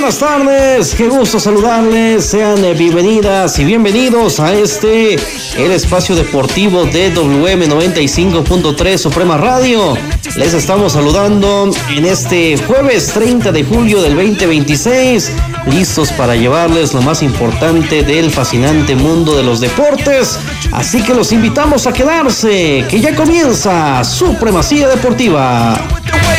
buenas tardes, qué gusto saludarles, sean bienvenidas y bienvenidos a el espacio deportivo de WM95.3 Suprema Radio. Les estamos saludando en este jueves 30 de julio del 2026, listos para llevarles lo más importante del fascinante mundo de los deportes, así que los invitamos a quedarse, que ya comienza Supremacía Deportiva.